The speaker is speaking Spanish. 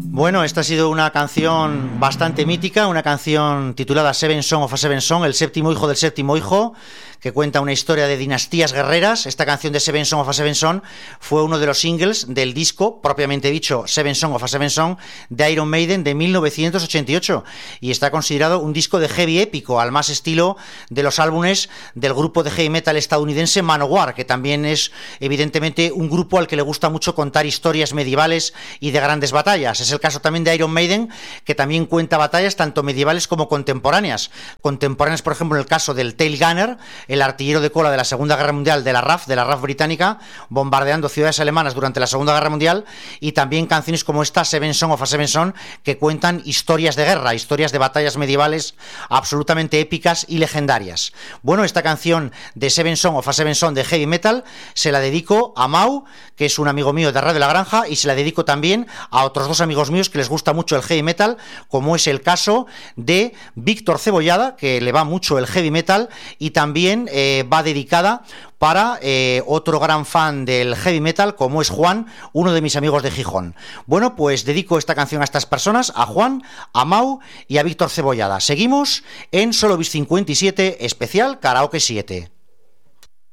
Bueno, esta ha sido una canción bastante mítica, una canción titulada Seven Son of a Seven Son, el séptimo hijo del séptimo hijo, que cuenta una historia de dinastías guerreras. Esta canción de Seven Son of a Seven Son fue uno de los singles del disco, propiamente dicho, Seven Son of a Seven Son, de Iron Maiden de 1988, y está considerado un disco de heavy épico, al más estilo de los álbumes del grupo de heavy metal estadounidense Manowar, que también es evidentemente un grupo al que le gusta mucho contar historias medievales y de grandes batallas. Es el caso también de Iron Maiden, que también cuenta batallas tanto medievales como contemporáneas. Contemporáneas, por ejemplo, en el caso del Tail Gunner, el artillero de cola de la Segunda Guerra Mundial de la RAF británica, bombardeando ciudades alemanas durante la Segunda Guerra Mundial, y también canciones como esta, Seven Son of a Seven Son, que cuentan historias de guerra, historias de batallas medievales absolutamente épicas y legendarias. Bueno, esta canción de Seven Son of a Seven Son de heavy metal se la dedico a Mau, que es un amigo mío de Radio La Granja, y se la dedico también a otros dos amigos míos que les gusta mucho el heavy metal, como es el caso de Víctor Cebollada, que le va mucho el heavy metal, y también va dedicada para otro gran fan del heavy metal, como es Juan, uno de mis amigos de Gijón. Bueno, pues dedico esta canción a estas personas, a Juan, a Mau y a Víctor Cebollada. Seguimos en Solo Bis 57, especial Karaoke 7.